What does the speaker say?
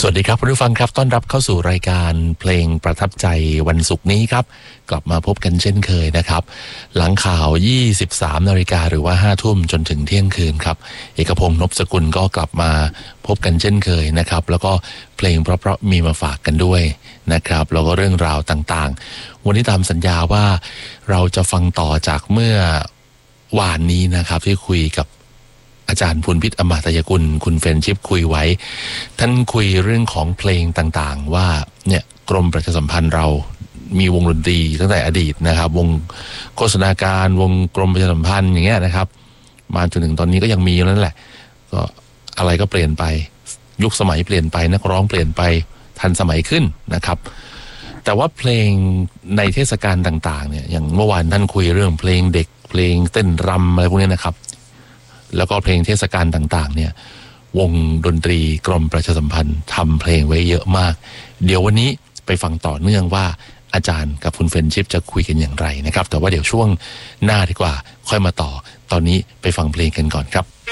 สวัสดีครับคุณผู้ฟังครับต้อนรับเข้าสู่รายการเพลงประทับใจวันศุกร์นี้ครับกลับมาพบกันเช่นเคยนะครับหลังข่าว 23 นาฬิกาหรือว่า 5 ทุ่มจนถึงเที่ยงคืนครับเอกพงษ์นพสกุลก็กลับมาพบกันเช่นเคยนะครับแล้วก็เพลงเพราะๆมีมาฝากกันด้วยนะครับแล้วก็เรื่องราวต่างๆวันนี้ตามสัญญาว่าเราจะฟังต่อจากเมื่อวานนี้นะครับที่คุยกับอาจารย์พูนพิษอมตะยกุลคุณเฟรนชิพคุยไว้ท่านคุยเรื่องของเพลงต่างๆว่าเนี่ยกรมประชาสัมพันธ์เรามีวงดนตรีตั้งแต่อดีตนะครับวงโฆษณาการวงกรมประชาสัมพันธ์อย่างเงี้ยนะครับมาจนถึงตอนนี้ก็ยังมีนั่นแหละก็อะไรก็เปลี่ยนไปยุคสมัยเปลี่ยนไปนักร้องเปลี่ยนไปทันสมัยขึ้นนะครับแต่ว่าเพลงในเทศกาลต่างๆเนี่ยอย่างเมื่อวานท่านคุยเรื่องเพลงเด็กเพลงเต้นรำอะไรพวกนี้นะครับแล้วก็เพลงเทศกาลต่างๆเนี่ยวงดนตรีกรมประชาสัมพันธ์ทำเพลงไว้เยอะมากเดี๋ยววันนี้ไปฟังต่อเนื่องว่าอาจารย์กับคุณเฟรนชิพจะคุยกันอย่างไรนะครับแต่ว่าเดี๋ยวช่วงหน้าดีกว่าค่อยมาต่อตอนนี้ไปฟังเพลงกันก่อนครับ